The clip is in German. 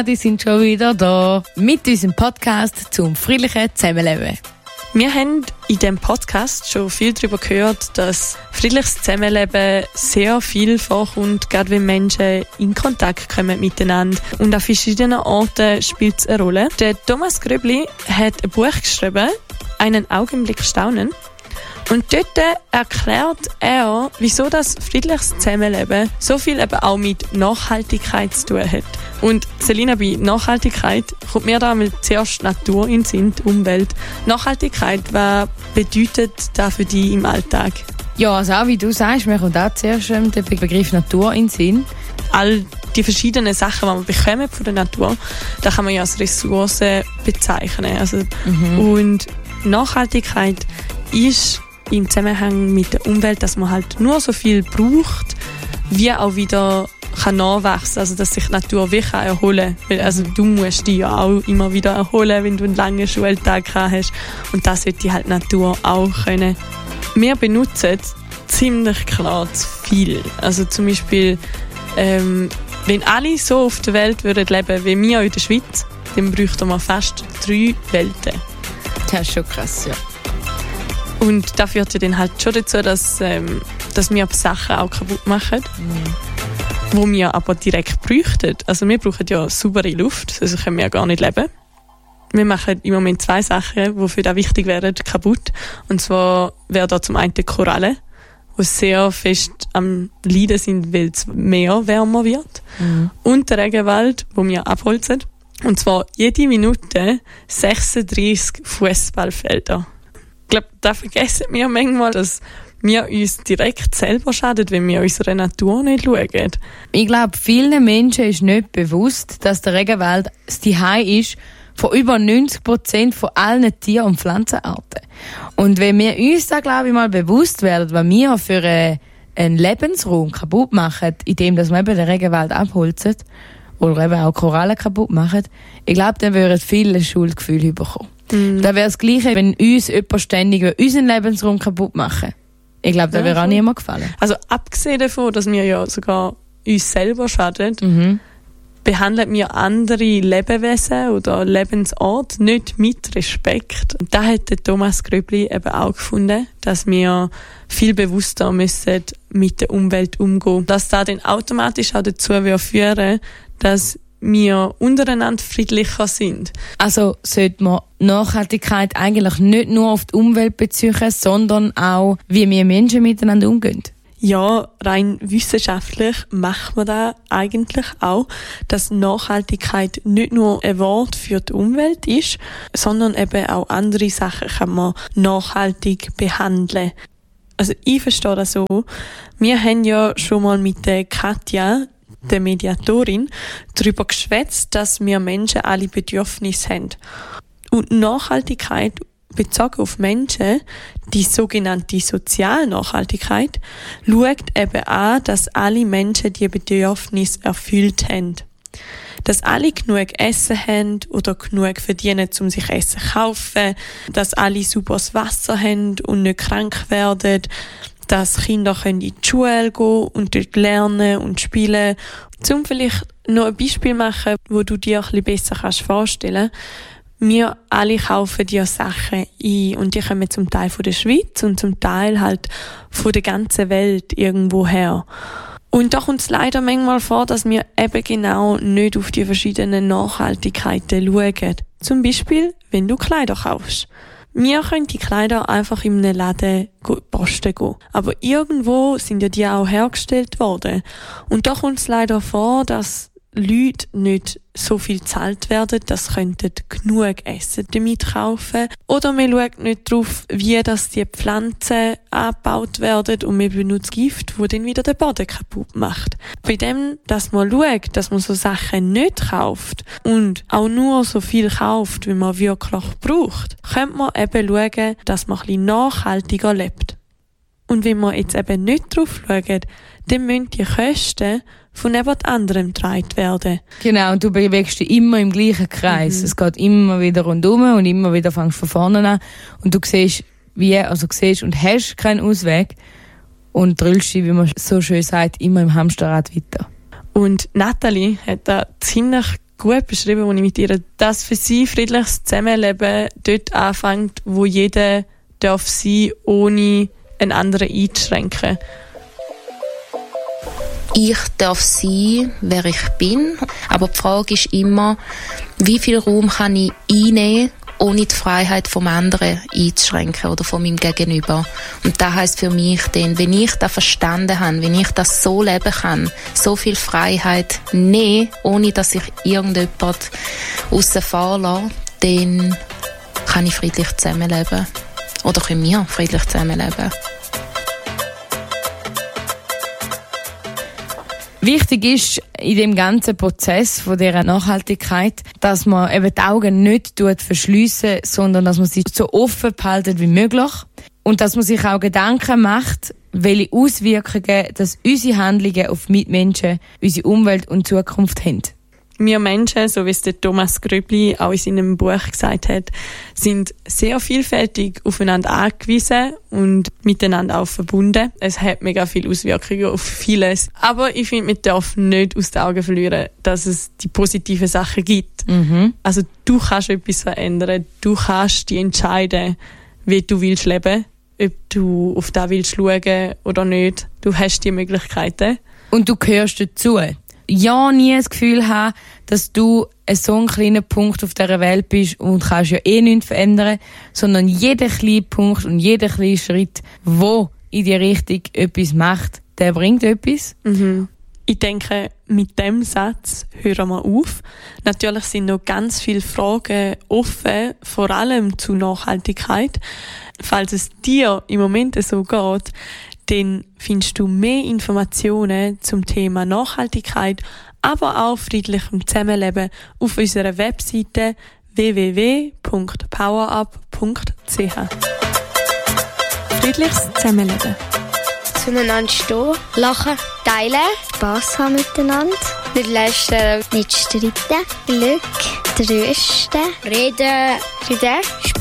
Ja, die sind schon wieder da mit unserem Podcast zum friedlichen Zusammenleben. Wir haben in diesem Podcast schon viel darüber gehört, dass friedliches Zusammenleben sehr viel vorkommt, gerade wenn Menschen in Kontakt kommen miteinander. Und an verschiedenen Orten spielt es eine Rolle. Der Thomas Gröbli hat ein Buch geschrieben, «Einen Augenblick staunen». Und dort erklärt er, wieso das friedliches Zusammenleben so viel eben auch mit Nachhaltigkeit zu tun hat. Und Selina, bei Nachhaltigkeit kommt mir da mal zuerst Natur in den Sinn, die Umwelt. Nachhaltigkeit, was bedeutet das für dich im Alltag? Ja, also auch wie du sagst, mir kommt auch zuerst der Begriff Natur in den Sinn. All die verschiedenen Sachen, die man bekommt von der Natur, da kann man ja als Ressourcen bezeichnen. Also, Und Nachhaltigkeit ist im Zusammenhang mit der Umwelt, dass man halt nur so viel braucht, wie auch wieder kann nachwachsen, also dass sich die Natur wirklich erholen kann. Also du musst dich ja auch immer wieder erholen, wenn du einen langen Schultag hast. Und das sollte halt die Natur auch können. Wir benutzen ziemlich klar zu viel. Also zum Beispiel, wenn alle so auf der Welt würden leben wie wir in der Schweiz, dann bräuchten wir fast 3 Welten. Das ist schon krass, ja. Und das führt ja dann halt schon dazu, dass wir Sachen auch kaputt machen, wo wir aber direkt bräuchten. Also wir brauchen ja saubere Luft, sonst können wir ja gar nicht leben. Wir machen im Moment 2 Sachen, die für das wichtig wären, kaputt. Und zwar wäre da zum einen die Korallen, die sehr fest am Leiden sind, weil das Meer wärmer wird. Und der Regenwald, den wir abholzen. Und zwar jede Minute 36 Fußballfelder. Ich glaube, da vergessen wir manchmal, dass wir uns direkt selber schaden, wenn wir unserer Natur nicht schauen. Ich glaube, vielen Menschen ist nicht bewusst, dass der Regenwald das Zuhause ist von über 90% von allen Tier- und Pflanzenarten. Und wenn wir uns da, glaube ich, mal bewusst werden, was wir für einen Lebensraum kaputt machen, indem wir eben den Regenwald abholzen oder eben auch Korallen kaputt machen, ich glaube, dann würden viele Schuldgefühle bekommen. Da wäre das Gleiche, wenn uns jemand ständig unseren Lebensraum kaputt machen. Ich glaube, das wäre auch niemand gefallen. Also abgesehen davon, dass wir ja sogar uns selber schaden, behandeln wir andere Lebewesen oder Lebensorte nicht mit Respekt. Und da hat der Thomas Gröbli eben auch gefunden, dass wir viel bewusster müssen mit der Umwelt umgehen. Dass das dann automatisch auch dazu führen, dass wir untereinander friedlicher sind. Also sollte man Nachhaltigkeit eigentlich nicht nur auf die Umwelt beziehen, sondern auch, wie wir Menschen miteinander umgehen? Ja, rein wissenschaftlich macht man da eigentlich auch, dass Nachhaltigkeit nicht nur ein Wort für die Umwelt ist, sondern eben auch andere Sachen kann man nachhaltig behandeln. Also ich verstehe das so. Wir haben ja schon mal mit der Katja, der Mediatorin, darüber geschwätzt, dass wir Menschen alle Bedürfnisse haben. Und Nachhaltigkeit bezogen auf Menschen, die sogenannte Sozialnachhaltigkeit, schaut eben an, dass alle Menschen die Bedürfnisse erfüllt haben. Dass alle genug Essen haben oder genug verdienen, um sich Essen zu kaufen, dass alle sauberes Wasser haben und nicht krank werden, dass Kinder in die Schule gehen und dort lernen und spielen. Zum vielleicht noch ein Beispiel machen, wo du dir ein bisschen besser vorstellen kannst. Wir alle kaufen ja Sachen ein und die kommen zum Teil von der Schweiz und zum Teil halt von der ganzen Welt irgendwo her. Und da kommt es leider manchmal vor, dass wir eben genau nicht auf die verschiedenen Nachhaltigkeiten schauen. Zum Beispiel, wenn du Kleider kaufst. Wir können die Kleider einfach in einem Laden posten gehen. Aber irgendwo sind ja die auch hergestellt worden. Und da kommt es leider vor, dass Leute nicht so viel gezahlt werden, dass könnten genug Essen damit kaufen. Oder man schaut nicht darauf, wie das die Pflanzen angebaut werden und man benutzt Gift, das dann wieder den Boden kaputt macht. Bei dem, dass man schaut, dass man so Sachen nicht kauft und auch nur so viel kauft, wie man wirklich braucht, könnte man eben schauen, dass man ein bisschen nachhaltiger lebt. Und wenn man jetzt eben nicht drauf schaut, dann müssen die Kosten von jemand anderem getragen werden. Genau, und du bewegst dich immer im gleichen Kreis. Es geht immer wieder rundum und immer wieder fängst von vorne an. Und du siehst, und hast keinen Ausweg und drüllst dich, wie man so schön sagt, immer im Hamsterrad weiter. Und Nathalie hat da ziemlich gut beschrieben, als ich mit ihr, dass für sie friedliches Zusammenleben dort anfängt, wo jeder darf sein, ohne einen anderen einzuschränken. Ich darf sein, wer ich bin, aber die Frage ist immer, wie viel Raum kann ich einnehmen, ohne die Freiheit vom anderen einzuschränken oder von meinem Gegenüber. Und das heisst für mich dann, wenn ich das verstanden habe, wenn ich das so leben kann, so viel Freiheit nehmen, ohne dass ich irgendjemand aussen vor lasse, dann kann ich friedlich zusammenleben. Oder können wir friedlich zusammenleben. Wichtig ist in dem ganzen Prozess von dieser Nachhaltigkeit, dass man eben die Augen nicht verschliessen, sondern dass man sie so offen behalten wie möglich und dass man sich auch Gedanken macht, welche Auswirkungen dass unsere Handlungen auf Mitmenschen, unsere Umwelt und Zukunft haben. Wir Menschen, so wie es der Thomas Gröbli auch in seinem Buch gesagt hat, sind sehr vielfältig aufeinander angewiesen und miteinander auch verbunden. Es hat mega viele Auswirkungen auf vieles. Aber ich finde, man darf nicht aus den Augen verlieren, dass es die positiven Sachen gibt. Also du kannst etwas verändern, du kannst dich entscheiden, wie du willst leben, ob du auf das willst schauen oder nicht. Du hast die Möglichkeiten. Und du gehörst dazu. Ja, nie das Gefühl haben, dass du so ein kleiner Punkt auf dieser Welt bist und kannst ja nichts verändern, sondern jeder kleine Punkt und jeder kleine Schritt, der in die Richtung etwas macht, der bringt etwas. Ich denke, mit dem Satz hören wir auf. Natürlich sind noch ganz viele Fragen offen, vor allem zu Nachhaltigkeit. Falls es dir im Moment so geht, dann findest du mehr Informationen zum Thema Nachhaltigkeit, aber auch friedlichem Zusammenleben auf unserer Webseite www.powerup.ch. Friedliches Zusammenleben. Zueinander stehen, lachen, teilen, Spass haben miteinander, nicht lästern, nicht streiten, Glück, trösten, reden,